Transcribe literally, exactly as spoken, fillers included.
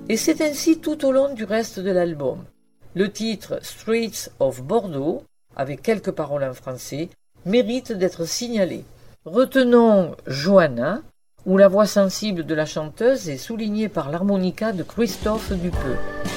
Et c'est ainsi tout au long du reste de l'album. Le titre « Streets of Bordeaux », avec quelques paroles en français, mérite d'être signalé. Retenons « Johanna », où la voix sensible de la chanteuse est soulignée par l'harmonica de Christophe Dupeux.